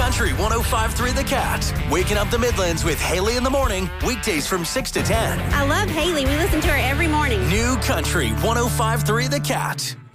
Country 105.3 The Cat. Waking up the Midlands with Haley in the morning. Weekdays from 6 to 10. I love Haley. We listen to her every morning. New Country 105.3 The Cat.